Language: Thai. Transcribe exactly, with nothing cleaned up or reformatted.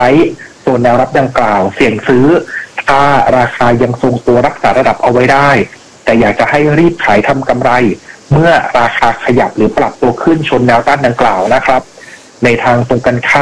ช้โซนแนวรับดังกล่าวเสี่ยงซื้อถ้าราคายังทรงตัวรักษาระดับเอาไว้ได้แต่อยากจะให้รีบขายทำกำไรเมื่อราคาขยับหรือปรับตัวขึ้นชนแนวต้านดังกล่าวนะครับในทางตรงกันข้าม